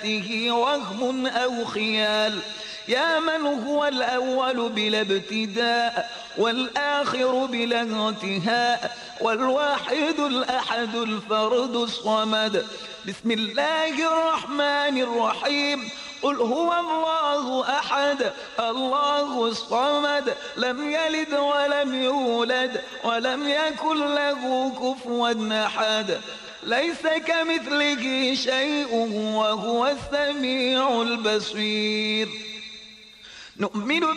صفاته وهم أو خيال، يا من هو الأول بلا ابتداء والآخر بلا انتهاء والواحد الأحد الفرد الصمد. بسم الله الرحمن الرحيم. قل هو الله أحد الله الصمد، لم يلد ولم يولد ولم يكن له كفوا أحد، ليس كمثله شيء وهو السميع البصير. نؤمن